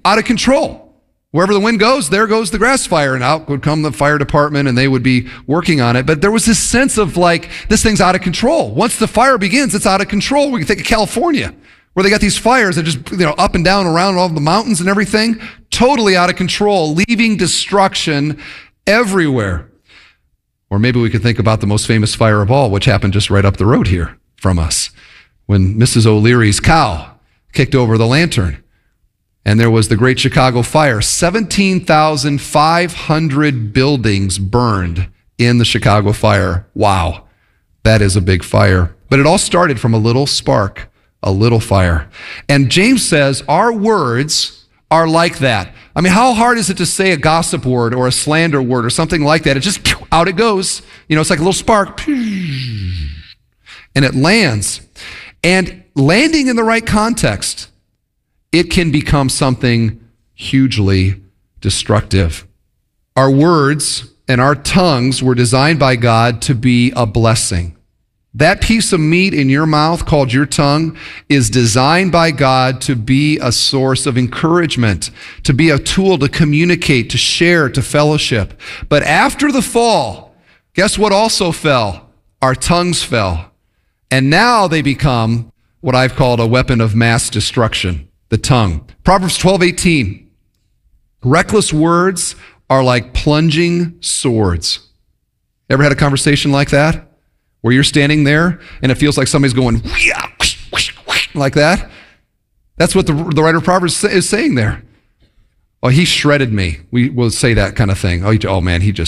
out of control. Wherever the wind goes, there goes the grass fire, and out would come the fire department, and they would be working on it. But there was this sense of like, this thing's out of control. Once the fire begins, it's out of control. We can think of California, where they got these fires that just, up and down around all the mountains and everything, totally out of control, leaving destruction everywhere. Or maybe we could think about the most famous fire of all, which happened just right up the road here from us, when Mrs. O'Leary's cow kicked over the lantern. And there was the Great Chicago Fire. 17,500 buildings burned in the Chicago fire. Wow, that is a big fire. But it all started from a little spark, a little fire. And James says our words are like that. I mean, how hard is it to say a gossip word or a slander word or something like that? It just, out it goes. It's like a little spark. And it lands. And landing in the right context, it can become something hugely destructive. Our words and our tongues were designed by God to be a blessing. That piece of meat in your mouth called your tongue is designed by God to be a source of encouragement, to be a tool to communicate, to share, to fellowship. But after the fall, guess what also fell? Our tongues fell. And now they become what I've called a weapon of mass destruction. The tongue. Proverbs 12:18. Reckless words are like plunging swords. Ever had a conversation like that? Where you're standing there and it feels like somebody's going like that? That's what the writer of Proverbs is saying there. Oh, he shredded me. We will say that kind of thing. Oh man, he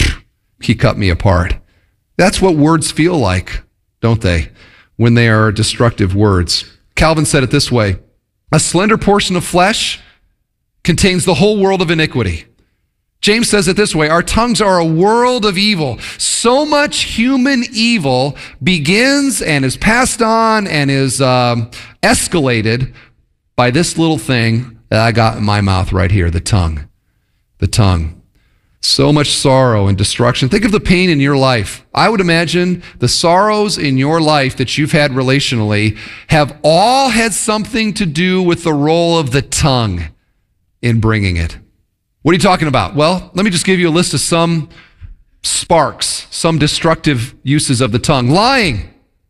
cut me apart. That's what words feel like, don't they? When they are destructive words. Calvin said it this way: a slender portion of flesh contains the whole world of iniquity. James says it this way: our tongues are a world of evil. So much human evil begins and is passed on and is escalated by this little thing that I got in my mouth right here, the tongue. The tongue. So much sorrow and destruction. Think of the pain in your life. I would imagine the sorrows in your life that you've had relationally have all had something to do with the role of the tongue in bringing it. What are you talking about? Well, let me just give you a list of some sparks, some destructive uses of the tongue. Lying,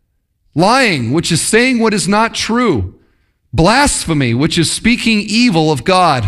which is saying what is not true. Blasphemy, which is speaking evil of God.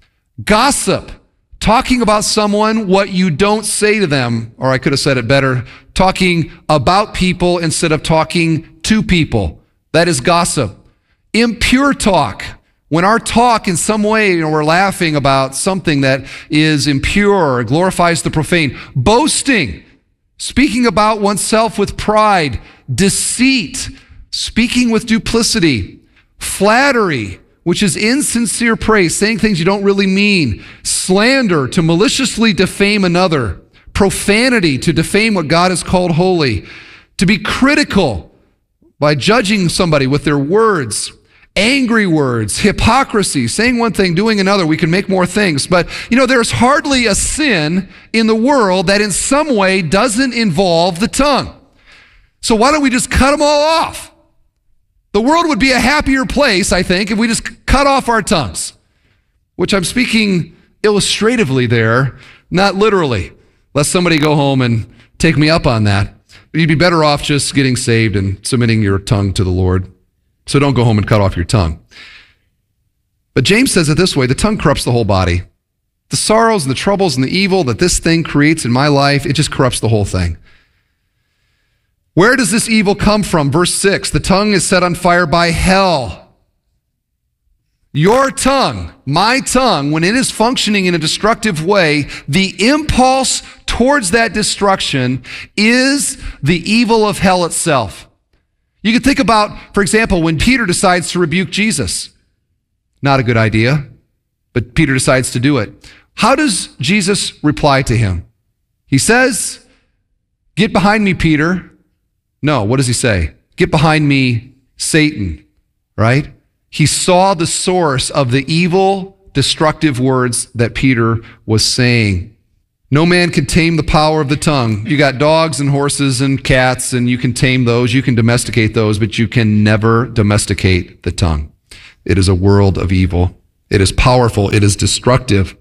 Gossip, talking about someone what you don't say to them, or I could have said it better, talking about people instead of talking to people. That is gossip. Impure talk. When our talk in some way, we're laughing about something that is impure or glorifies the profane. Boasting. Speaking about oneself with pride. Deceit. Speaking with duplicity. Flattery, which is insincere praise, saying things you don't really mean. Slander, to maliciously defame another. Profanity, to defame what God has called holy. To be critical by judging somebody with their words. Angry words, hypocrisy, saying one thing, doing another. We can make more things. But, there's hardly a sin in the world that in some way doesn't involve the tongue. So why don't we just cut them all off? The world would be a happier place, I think, if we just cut off our tongues, which I'm speaking illustratively there, not literally. Let somebody go home and take me up on that. You'd be better off just getting saved and submitting your tongue to the Lord. So don't go home and cut off your tongue. But James says it this way: the tongue corrupts the whole body. The sorrows and the troubles and the evil that this thing creates in my life, it just corrupts the whole thing. Where does this evil come from? Verse 6, the tongue is set on fire by hell. Your tongue, my tongue, when it is functioning in a destructive way, the impulse towards that destruction is the evil of hell itself. You can think about, for example, when Peter decides to rebuke Jesus. Not a good idea, but Peter decides to do it. How does Jesus reply to him? He says, "Get behind me, Peter." No, what does he say? "Get behind me, Satan," right? He saw the source of the evil, destructive words that Peter was saying. No man can tame the power of the tongue. You got dogs and horses and cats, and you can tame those, you can domesticate those, but you can never domesticate the tongue. It is a world of evil. It is powerful. It is destructive.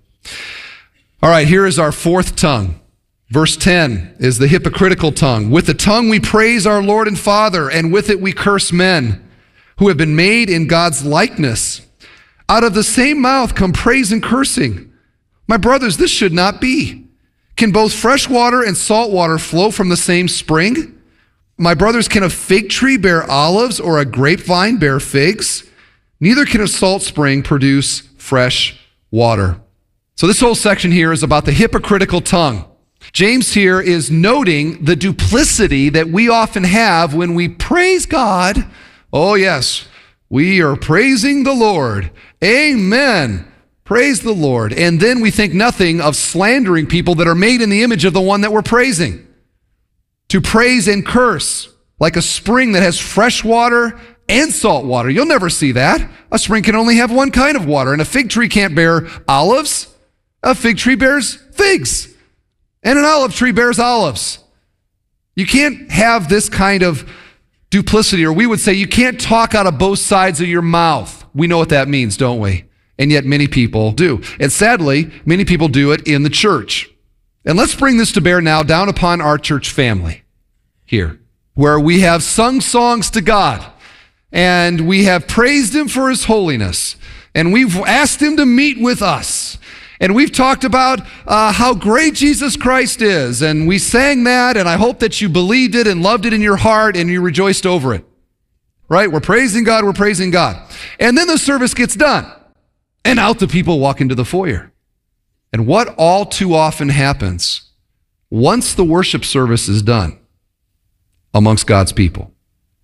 All right, here is our fourth tongue. Verse 10 is the hypocritical tongue. With the tongue we praise our Lord and Father, and with it we curse men who have been made in God's likeness. Out of the same mouth come praise and cursing. My brothers, this should not be. Can both fresh water and salt water flow from the same spring? My brothers, can a fig tree bear olives or a grapevine bear figs? Neither can a salt spring produce fresh water. So this whole section here is about the hypocritical tongue. James here is noting the duplicity that we often have when we praise God. Oh yes, we are praising the Lord. Amen. Praise the Lord. And then we think nothing of slandering people that are made in the image of the one that we're praising. To praise and curse, like a spring that has fresh water and salt water. You'll never see that. A spring can only have one kind of water, and a fig tree can't bear olives. A fig tree bears figs, and an olive tree bears olives. You can't have this kind of duplicity, or we would say you can't talk out of both sides of your mouth. We know what that means, don't we? And yet many people do. And sadly, many people do it in the church. And let's bring this to bear now down upon our church family here, where we have sung songs to God, and we have praised him for his holiness, and we've asked him to meet with us, and we've talked about how great Jesus Christ is, and we sang that, and I hope that you believed it and loved it in your heart and you rejoiced over it. Right? We're praising God, we're praising God. And then the service gets done, and out the people walk into the foyer. And what all too often happens once the worship service is done amongst God's people?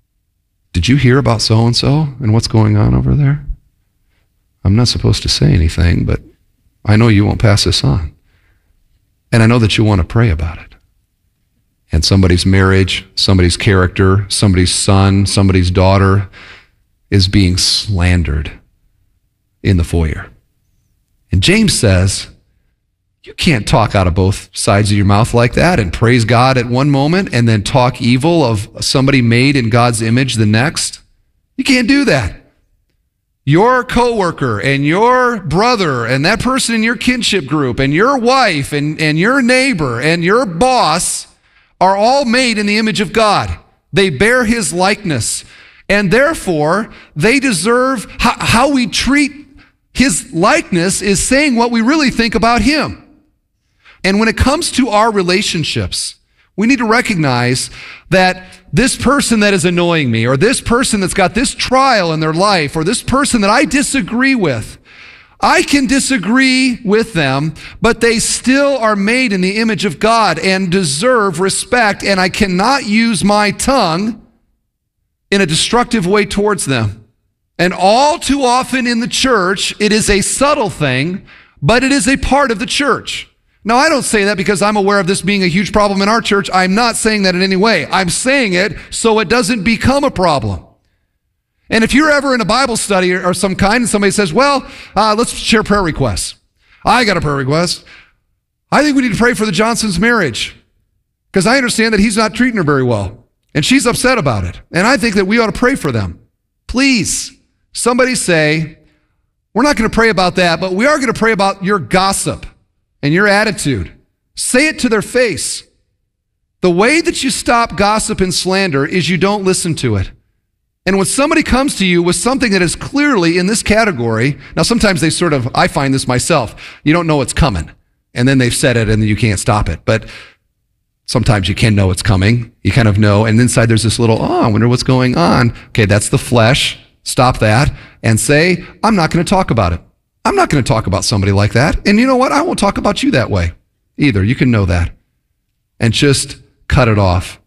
Did you hear about so-and-so and what's going on over there? I'm not supposed to say anything, but I know you won't pass this on. And I know that you want to pray about it. And somebody's marriage, somebody's character, somebody's son, somebody's daughter is being slandered in the foyer. And James says, you can't talk out of both sides of your mouth like that and praise God at one moment and then talk evil of somebody made in God's image the next. You can't do that. Your coworker and your brother and that person in your kinship group and your wife and your neighbor and your boss are all made in the image of God. They bear his likeness. And therefore, they deserve how we treat his likeness is saying what we really think about him. And when it comes to our relationships, we need to recognize that this person that is annoying me, or this person that's got this trial in their life, or this person that I disagree with, I can disagree with them, but they still are made in the image of God and deserve respect, and I cannot use my tongue in a destructive way towards them. And all too often in the church, it is a subtle thing, but it is a part of the church. Now, I don't say that because I'm aware of this being a huge problem in our church. I'm not saying that in any way. I'm saying it so it doesn't become a problem. And if you're ever in a Bible study or some kind and somebody says, well, let's share prayer requests. I got a prayer request. I think we need to pray for the Johnsons' marriage because I understand that he's not treating her very well and she's upset about it. And I think that we ought to pray for them. Please, somebody say, we're not going to pray about that, but we are going to pray about your gossip and your attitude. Say it to their face. The way that you stop gossip and slander is you don't listen to it. And when somebody comes to you with something that is clearly in this category, now sometimes they sort of, I find this myself, you don't know it's coming. And then they've said it and then you can't stop it. But sometimes you can know it's coming. You kind of know. And inside there's this little, I wonder what's going on. Okay, that's the flesh. Stop that and say, I'm not going to talk about it. I'm not going to talk about somebody like that. And you know what? I won't talk about you that way either. You can know that. And just cut it off.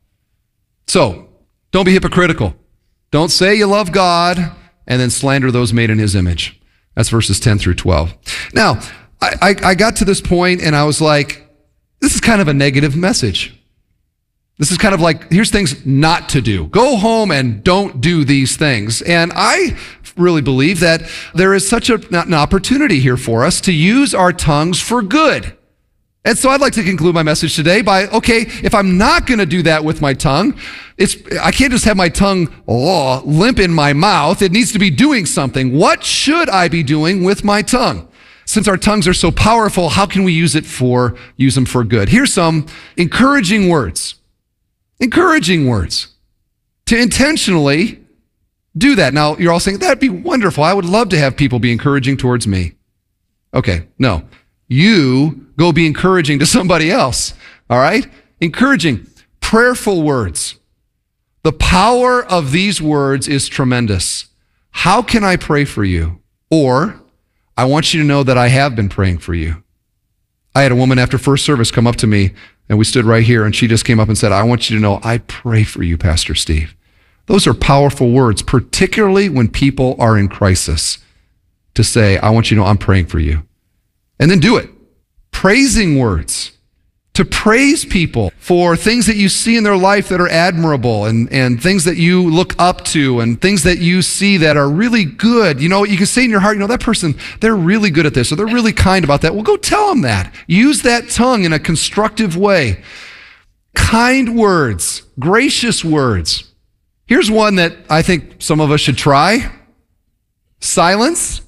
So, don't be hypocritical. Don't say you love God and then slander those made in his image. That's verses 10 through 12. Now, I got to this point and I was like, this is kind of a negative message. This is kind of like, here's things not to do. Go home and don't do these things. And I really believe that there is such an opportunity here for us to use our tongues for good. And so I'd like to conclude my message today by, okay, if I'm not going to do that with my tongue, I can't just have my tongue limp in my mouth. It needs to be doing something. What should I be doing with my tongue? Since our tongues are so powerful, how can we use them for good? Here's some encouraging words. Encouraging words. To intentionally do that. Now, you're all saying, that'd be wonderful. I would love to have people be encouraging towards me. Okay, no. You go be encouraging to somebody else, all right? Encouraging, prayerful words. The power of these words is tremendous. How can I pray for you? Or, I want you to know that I have been praying for you. I had a woman after first service come up to me, and we stood right here, and she just came up and said, I want you to know I pray for you, Pastor Steve. Those are powerful words, particularly when people are in crisis, to say, I want you to know I'm praying for you. And then do it. Praising words. To praise people for things that you see in their life that are admirable and things that you look up to and things that you see that are really good. You know, you can say in your heart, that person, they're really good at this or they're really kind about that. Well, go tell them that. Use that tongue in a constructive way. Kind words, gracious words. Here's one that I think some of us should try. Silence.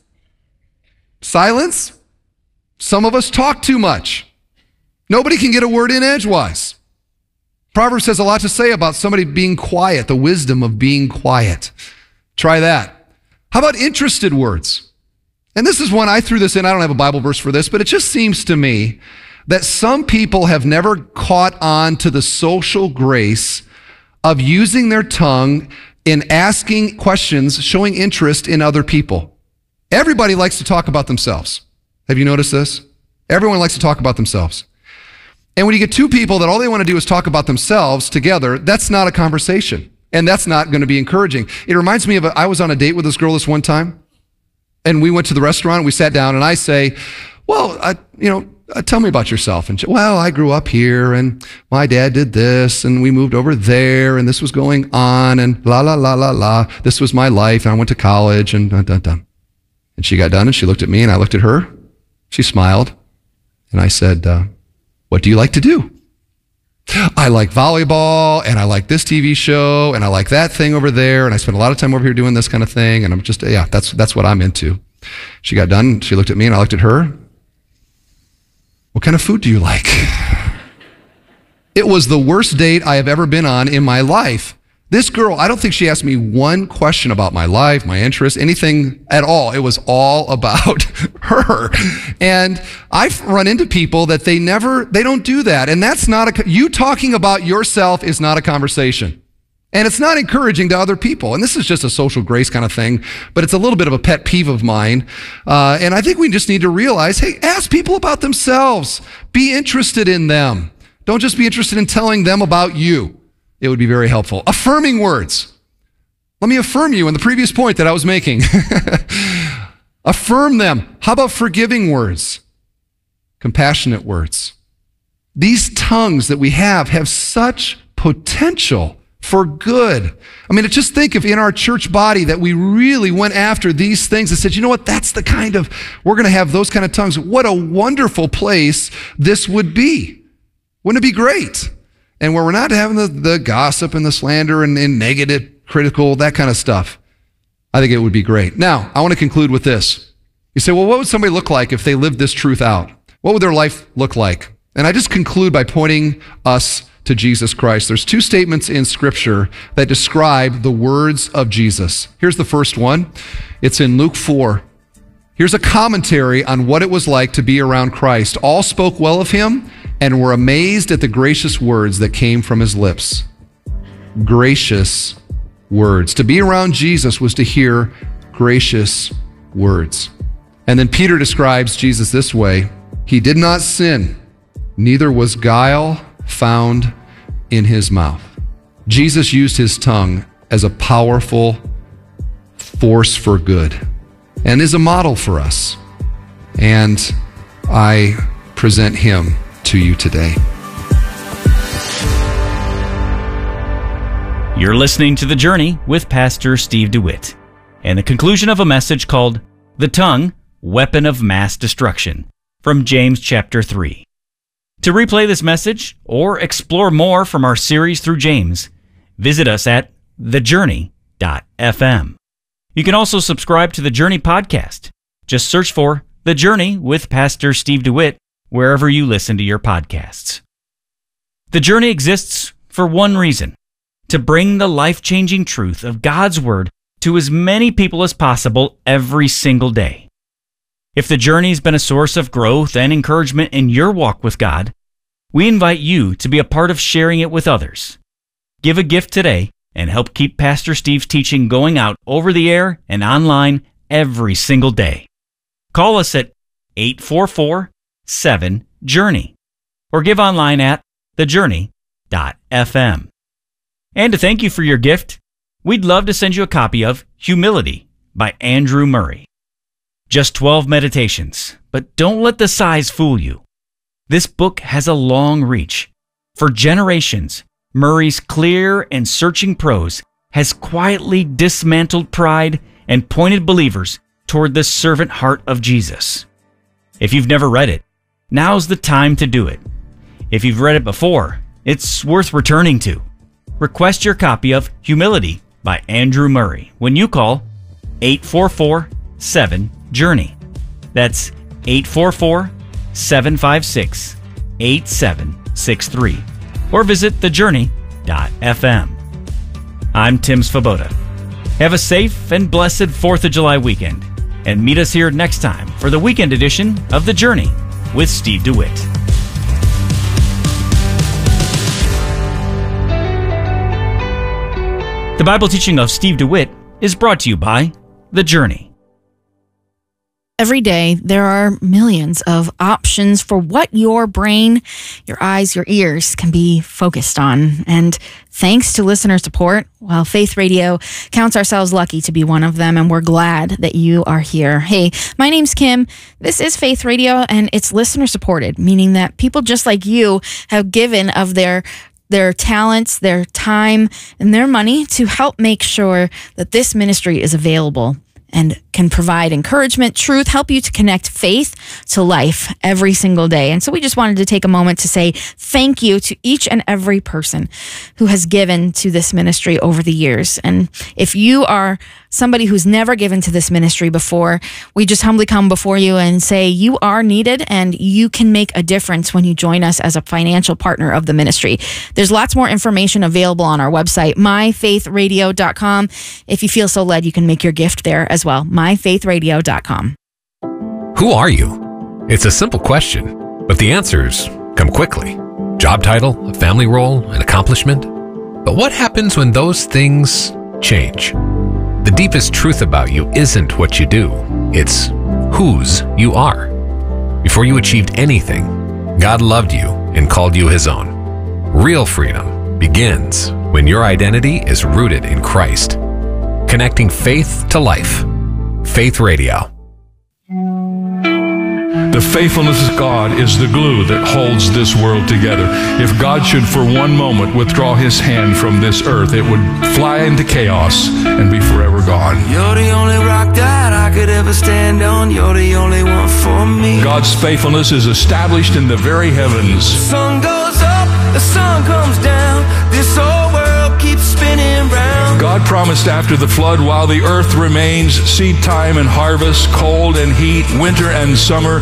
Silence. Some of us talk too much. Nobody can get a word in edgewise. Proverbs has a lot to say about somebody being quiet, the wisdom of being quiet. Try that. How about interested words? And this is one, I threw this in, I don't have a Bible verse for this, but it just seems to me that some people have never caught on to the social grace of using their tongue in asking questions, showing interest in other people. Everybody likes to talk about themselves. Have you noticed this? Everyone likes to talk about themselves. And when you get two people that all they want to do is talk about themselves together, that's not a conversation. And that's not going to be encouraging. It reminds me of, I was on a date with this girl this one time, and we went to the restaurant, we sat down, and I say, well, tell me about yourself. And she, well, I grew up here, and my dad did this, and we moved over there, and this was going on, and la, la, la, la, la. This was my life, and I went to college, and dun, dun, dun. And she got done, and she looked at me, and I looked at her. She smiled, and I said, what do you like to do? I like volleyball, and I like this TV show, and I like that thing over there, and I spend a lot of time over here doing this kind of thing, and I'm just, that's what I'm into. She got done, she looked at me, and I looked at her. What kind of food do you like? It was the worst date I have ever been on in my life. This girl, I don't think she asked me one question about my life, my interests, anything at all. It was all about her. And I've run into people that they don't do that. And that's not you talking about yourself is not a conversation. And it's not encouraging to other people. And this is just a social grace kind of thing, but it's a little bit of a pet peeve of mine. And I think we just need to realize, hey, ask people about themselves. Be interested in them. Don't just be interested in telling them about you. It would be very helpful. Affirming words. Let me affirm you in the previous point that I was making. Affirm them. How about forgiving words? Compassionate words. These tongues that we have such potential for good. I mean, just think if in our church body that we really went after these things and said, you know what, we're going to have those kind of tongues. What a wonderful place this would be. Wouldn't it be great? And where we're not having the gossip and the slander and negative, critical, that kind of stuff. I think it would be great. Now, I want to conclude with this. You say, well, what would somebody look like if they lived this truth out? What would their life look like? And I just conclude by pointing us to Jesus Christ. There's two statements in Scripture that describe the words of Jesus. Here's the first one. It's in Luke 4. Here's a commentary on what it was like to be around Christ. All spoke well of him and were amazed at the gracious words that came from his lips. Gracious words. To be around Jesus was to hear gracious words. And then Peter describes Jesus this way. He did not sin, neither was guile found in his mouth. Jesus used his tongue as a powerful force for good and is a model for us. And I present him to you today. You're listening to The Journey with Pastor Steve DeWitt, and the conclusion of a message called The Tongue, Weapon of Mass Destruction, from James chapter 3. To replay this message or explore more from our series through James, visit us at thejourney.fm. You can also subscribe to The Journey podcast. Just search for The Journey with Pastor Steve DeWitt wherever you listen to your podcasts. The Journey exists for one reason: to bring the life-changing truth of God's Word to as many people as possible every single day. If The Journey's been a source of growth and encouragement in your walk with God, we invite you to be a part of sharing it with others. Give a gift today and help keep Pastor Steve's teaching going out over the air and online every single day. Call us at 844-7-JOURNEY or give online at thejourney.fm. And to thank you for your gift, we'd love to send you a copy of Humility by Andrew Murray. Just 12 meditations, but don't let the size fool you. This book has a long reach. For generations, Murray's clear and searching prose has quietly dismantled pride and pointed believers toward the servant heart of Jesus. If you've never read it, now's the time to do it. If you've read it before, it's worth returning to. Request your copy of Humility by Andrew Murray when you call 844-7-JOURNEY. That's 844-756-8763. Or visit thejourney.fm. I'm Tim Svoboda. Have a safe and blessed 4th of July weekend, and meet us here next time for the weekend edition of The Journey with Steve DeWitt. The Bible teaching of Steve DeWitt is brought to you by The Journey. Every day, there are millions of options for what your brain, your eyes, your ears can be focused on. And thanks to listener support, well, Faith Radio counts ourselves lucky to be one of them, and we're glad that you are here. Hey, my name's Kim. This is Faith Radio, and it's listener supported, meaning that people just like you have given of their talents, their time, and their money to help make sure that this ministry is available and can provide encouragement, truth, help you to connect faith to life every single day. And so we just wanted to take a moment to say thank you to each and every person who has given to this ministry over the years. And if you are somebody who's never given to this ministry before, we just humbly come before you and say you are needed and you can make a difference when you join us as a financial partner of the ministry. There's lots more information available on our website, myfaithradio.com. If you feel so led, you can make your gift there as well, myfaithradio.com. Who are you? It's a simple question, but the answers come quickly. Job title, a family role, an accomplishment. But what happens when those things change? The deepest truth about you isn't what you do, it's whose you are. Before you achieved anything, God loved you and called you His own. Real freedom begins when your identity is rooted in Christ. Connecting faith to life. Faith Radio. The faithfulness of God is the glue that holds this world together. If God should for one moment withdraw His hand from this earth, it would fly into chaos and be forever gone. You're the only rock that I could ever stand on. You're the only one for me. God's faithfulness is established in the very heavens. The sun goes up, the sun comes down. This whole world keeps spinning round. God promised after the flood, while the earth remains, seed time and harvest, cold and heat, winter and summer,